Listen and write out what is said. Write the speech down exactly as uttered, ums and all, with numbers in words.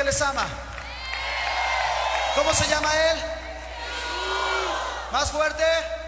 les ama. ¿Cómo se llama Él? Más fuerte.